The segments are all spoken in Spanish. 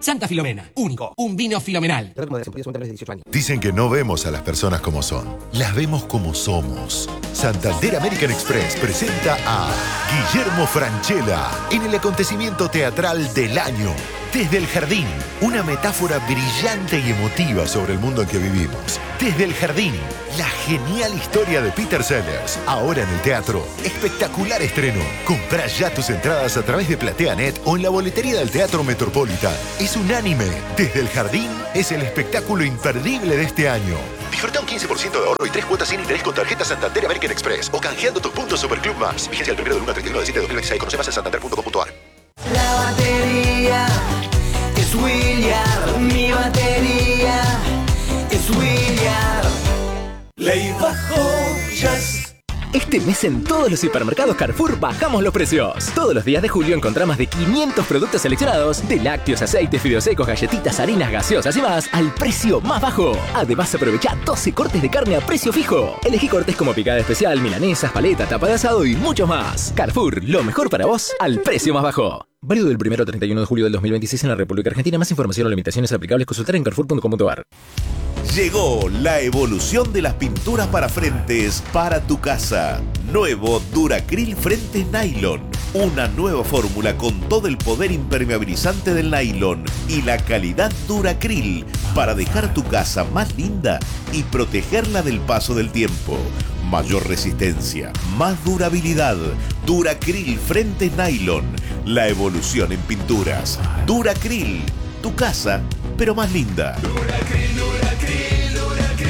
Santa Filomena, único, un vino filomenal. Dicen que no vemos a las personas como son, las vemos como somos. Santander American Express presenta a Guillermo Francella en el acontecimiento teatral del año. Desde el Jardín, una metáfora brillante y emotiva sobre el mundo en que vivimos. Desde el Jardín, la genial historia de Peter Sellers, ahora en el teatro. Espectacular estreno. Comprá ya tus entradas a través de PlateaNet o en la boletería del Teatro Metropolitan. Es unánime. Desde el Jardín es el espectáculo imperdible de este año. Disfruta un 15% de ahorro y 3 cuotas sin interés con tarjeta Santander American Express o canjeando tus puntos Superclub Más. Vigencia el 1 del 1 al 31 de diciembre de 2026. Conoce más en santander.com.ar. La batería es Williard, mi batería es Williard. Ley bajo jazz. Este mes en todos los hipermercados Carrefour bajamos los precios. Todos los días de julio encontrás más de 500 productos seleccionados, de lácteos, aceites, fideos secos, galletitas, harinas, gaseosas y más, al precio más bajo. Además, aprovecha 12 cortes de carne a precio fijo. Elegí cortes como picada especial, milanesas, paleta, tapa de asado y mucho más. Carrefour, lo mejor para vos al precio más bajo. Válido del 1 al 31 de julio del 2026 en la República Argentina. Más información o limitaciones aplicables consultar en carrefour.com.ar. Llegó la evolución de las pinturas para frentes para tu casa. Nuevo Duracril Frentes Nylon. Una nueva fórmula con todo el poder impermeabilizante del nylon y la calidad Duracril para dejar tu casa más linda y protegerla del paso del tiempo. Mayor resistencia, más durabilidad. Duracril Frentes Nylon. La evolución en pinturas. Duracril. Tu casa, pero más linda. Duracril, Duracril, Duracril.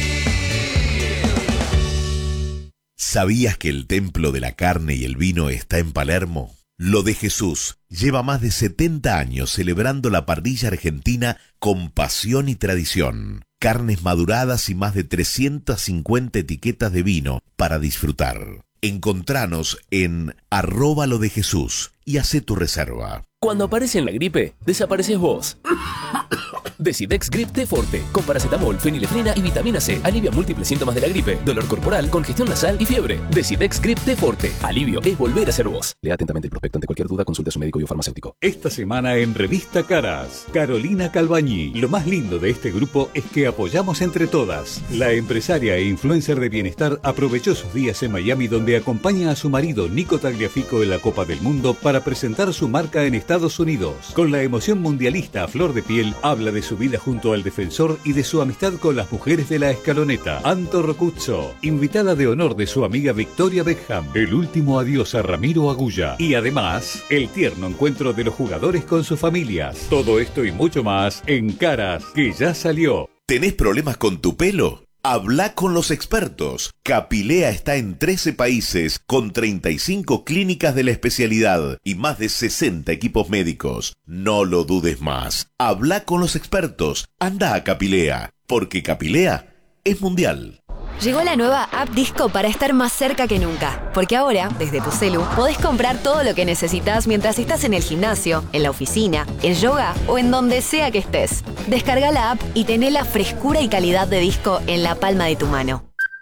¿Sabías que el templo de la carne y el vino está en Palermo? Lo de Jesús lleva más de 70 años celebrando la parrilla argentina con pasión y tradición. Carnes maduradas y más de 350 etiquetas de vino para disfrutar. Encontranos en @lodejesús y hacé tu reserva. Cuando aparece en la gripe, desapareces vos. Decidex Grip T Forte, con paracetamol, fenilefrina y vitamina C. Alivia múltiples síntomas de la gripe, dolor corporal, congestión nasal y fiebre. Decidex Grip T Forte. Alivio es volver a ser vos. Lea atentamente el prospecto. Ante cualquier duda, consulte a su médico y o farmacéutico. Esta semana en Revista Caras, Carolina Calbañí. Lo más lindo de este grupo es que apoyamos entre todas. La empresaria e influencer de bienestar aprovechó sus días en Miami, donde acompaña a su marido Nico Tagliafico en la Copa del Mundo para presentar su marca en Estados Unidos. Con la emoción mundialista a flor de piel, habla de su vida junto al defensor y de su amistad con las mujeres de la escaloneta. Anto Rocuzzo, invitada de honor de su amiga Victoria Beckham, el último adiós a Ramiro Agulla. Y además, el tierno encuentro de los jugadores con sus familias. Todo esto y mucho más en Caras, que ya salió. ¿Tenés problemas con tu pelo? Habla con los expertos. Capilea está en 13 países con 35 clínicas de la especialidad y más de 60 equipos médicos. No lo dudes más. Habla con los expertos. Anda a Capilea, porque Capilea es mundial. Llegó la nueva app Disco para estar más cerca que nunca. Porque ahora, desde tu celu, podés comprar todo lo que necesitas mientras estás en el gimnasio, en la oficina, en yoga o en donde sea que estés. Descarga la app y tené la frescura y calidad de Disco en la palma de tu mano.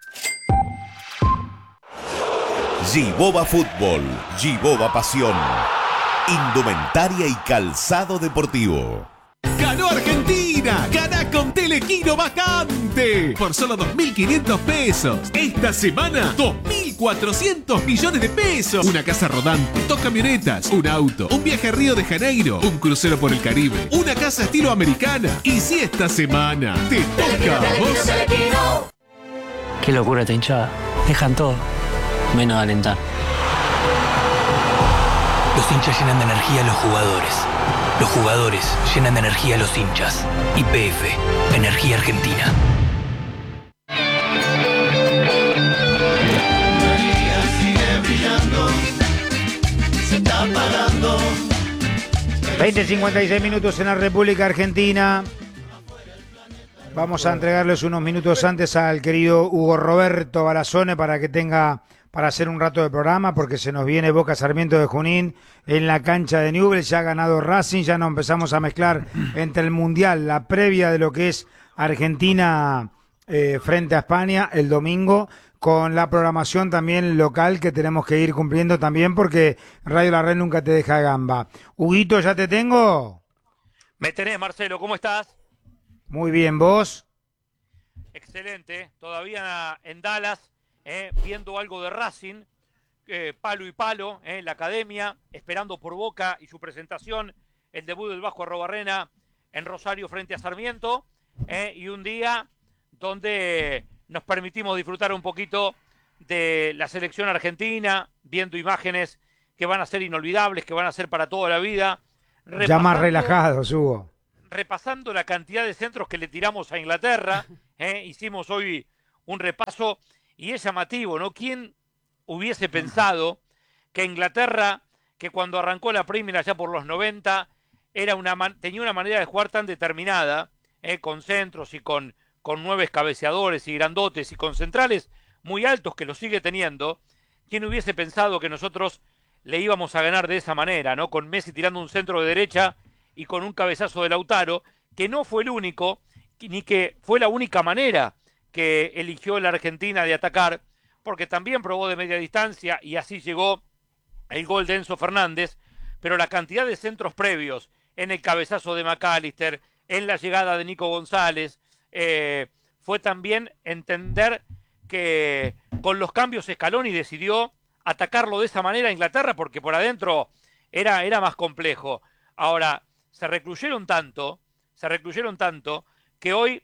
Giboba Fútbol, Giboba Pasión, indumentaria y calzado deportivo. ¡Ganó Argentina! ¡Ganá con Telequino Vacante! Por solo 2.500 pesos. Esta semana, 2.400 millones de pesos. Una casa rodante, 2 camionetas, un auto, un viaje a Río de Janeiro, un crucero por el Caribe, una casa estilo americana. Y si esta semana te toca a vos... Qué locura esta hinchada. Dejan todo, menos alentar. Los hinchas llenan de energía a los jugadores. Los jugadores llenan de energía a los hinchas. YPF, Energía Argentina. Sigue brillando, se está apagando. 20:56 minutos en la República Argentina. Vamos a entregarles unos minutos antes al querido Hugo Roberto Barazone para que tenga para hacer un rato de programa, porque se nos viene Boca Sarmiento de Junín en la cancha de Newell's. Ya ha ganado Racing, ya nos empezamos a mezclar entre el Mundial, la previa de lo que es Argentina frente a España el domingo, con la programación también local que tenemos que ir cumpliendo también, porque Radio La Red nunca te deja gamba. Huguito, ¿ya te tengo? Me tenés, Marcelo, ¿cómo estás? Muy bien, ¿vos? Excelente, todavía en Dallas, viendo algo de Racing, palo y palo, en la academia, esperando por Boca y su presentación, el debut del Vasco Arrobarrena en Rosario frente a Sarmiento, y un día donde nos permitimos disfrutar un poquito de la selección argentina, viendo imágenes que van a ser inolvidables, que van a ser para toda la vida. Ya más relajados, Hugo. Repasando la cantidad de centros que le tiramos a Inglaterra, hicimos hoy un repaso y es llamativo, ¿no? ¿Quién hubiese pensado que Inglaterra, que cuando arrancó la Premier allá por los 90, tenía una manera de jugar tan determinada, con centros y con 9 cabeceadores y grandotes y con centrales muy altos que lo sigue teniendo? ¿Quién hubiese pensado que nosotros le íbamos a ganar de esa manera, ¿no? Con Messi tirando un centro de derecha y con un cabezazo de Lautaro, que no fue el único, ni que fue la única manera que eligió la Argentina de atacar, porque también probó de media distancia y así llegó el gol de Enzo Fernández, pero la cantidad de centros previos en el cabezazo de McAllister, en la llegada de Nico González, fue también entender que con los cambios Scaloni decidió atacarlo de esa manera a Inglaterra, porque por adentro era más complejo. Ahora, se recluyeron tanto que hoy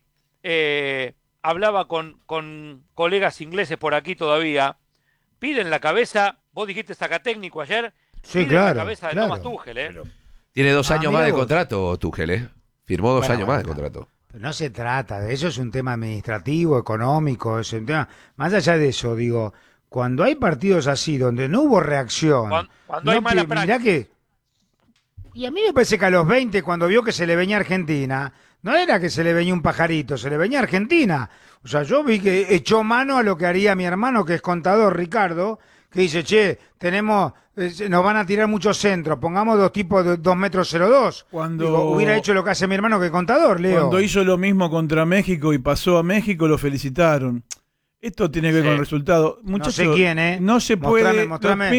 hablaba con colegas ingleses por aquí todavía, piden la cabeza, vos dijiste saca técnico ayer, sí, piden claro, la cabeza de Thomas Tuchel, Tiene 2 años más de vos. contrato, Tuchel, Firmó 2 años más de contrato. Pero no se trata de eso, es un tema administrativo, económico, es un tema. Más allá de eso, digo, cuando hay partidos así donde no hubo reacción, cuando hay mala práctica. mirá que. Y a mí me parece que a los 20, cuando vio que se le venía Argentina, no era que se le venía un pajarito, se le venía Argentina. O sea, yo vi que echó mano a lo que haría mi hermano, que es contador, Ricardo, que dice, che, nos van a tirar muchos centros, pongamos 2 tipos de 2,02 metros. Digo, hubiera hecho lo que hace mi hermano, que es contador, Leo. Cuando hizo lo mismo contra México y pasó a México, lo felicitaron. Esto tiene que ver con el resultado. Muchachos, no sé quién, no se puede. Mostrame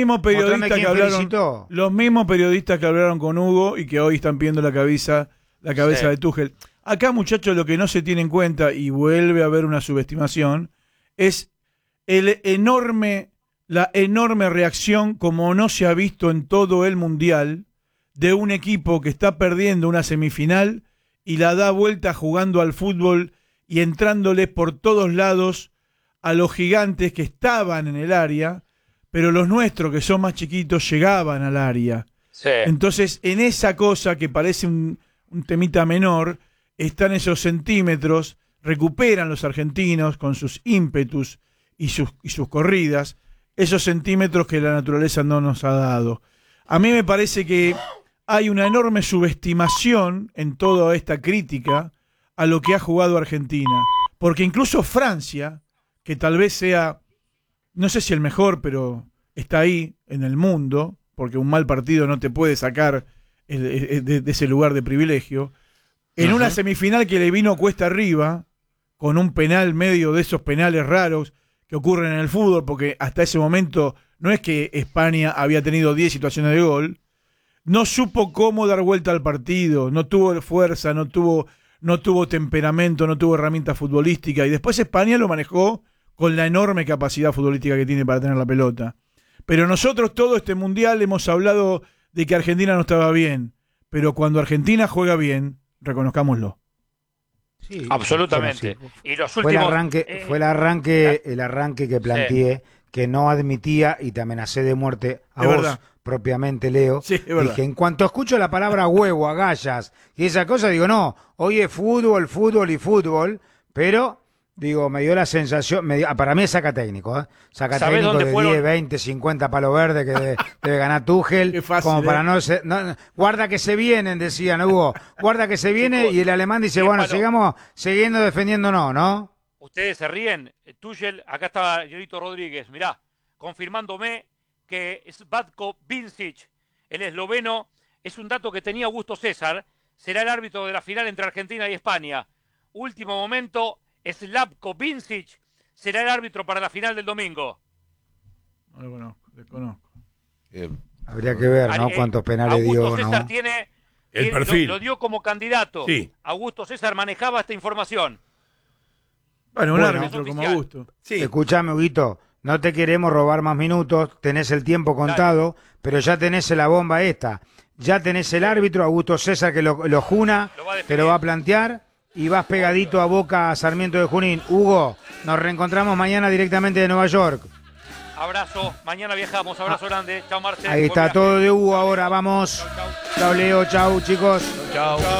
Los mismos periodistas que hablaron con Hugo y que hoy están pidiendo la cabeza de Tuchel. Acá, muchachos, lo que no se tiene en cuenta, y vuelve a haber una subestimación, es la enorme reacción, como no se ha visto en todo el Mundial, de un equipo que está perdiendo una semifinal y la da vuelta jugando al fútbol y entrándoles por todos lados a los gigantes que estaban en el área, pero los nuestros, que son más chiquitos, llegaban al área. Sí. Entonces, en esa cosa que parece un temita menor, están esos centímetros, recuperan los argentinos con sus ímpetus y sus corridas, esos centímetros que la naturaleza no nos ha dado. A mí me parece que hay una enorme subestimación en toda esta crítica a lo que ha jugado Argentina, porque incluso Francia, que tal vez sea, no sé si el mejor, pero está ahí en el mundo, porque un mal partido no te puede sacar de ese lugar de privilegio, en una semifinal que le vino cuesta arriba, con un penal medio de esos penales raros que ocurren en el fútbol, porque hasta ese momento no es que España había tenido 10 situaciones de gol, no supo cómo dar vuelta al partido, no tuvo fuerza, no tuvo temperamento, no tuvo herramientas futbolísticas, y después España lo manejó con la enorme capacidad futbolística que tiene para tener la pelota. Pero nosotros todo este mundial hemos hablado de que Argentina no estaba bien, pero cuando Argentina juega bien, reconozcámoslo. Sí, absolutamente. Sí. Y los fue últimos, el arranque que planteé, que no admitía y te amenacé de muerte a vos verdad. propiamente, Leo. Sí, es verdad. Dije, en cuanto escucho la palabra huevo, agallas y esa cosa, digo, no, hoy es fútbol, pero digo, me dio la sensación, para mí es saca técnico, saca técnico de 10, 20, 50 palos verdes que debe ganar Tuchel. Qué fácil, como para guarda que se vienen, decían Hugo, guarda que se viene, y el alemán dice, bueno, sigamos siguiendo defendiéndonos, ¿no? Ustedes se ríen, Tuchel, acá está Yerito Rodríguez, mirá, confirmándome que Svatko Vincic, el esloveno, es un dato que tenía Augusto César, será el árbitro de la final entre Argentina y España. Último momento, Slavko Vincic será el árbitro para la final del domingo. No lo conozco, desconozco. Habría que ver, ¿no? Cuántos penales Augusto dio, César ¿no? tiene El que perfil. lo dio como candidato. Sí. Augusto César manejaba esta información. Bueno, un Bueno, árbitro como Augusto. Escuchame, Huguito, no te queremos robar más minutos, tenés el tiempo contado, pero ya tenés la bomba esta. Ya tenés el árbitro, Augusto César, que lo juna, te lo va a plantear, y vas pegadito a Boca a Sarmiento de Junín. Hugo, nos reencontramos mañana directamente de Nueva York. Abrazo, mañana viajamos, abrazo grande. Chao, Marcelo. Ahí está todo de Hugo ahora, vamos. Chao, Leo, chao, chicos. Chao.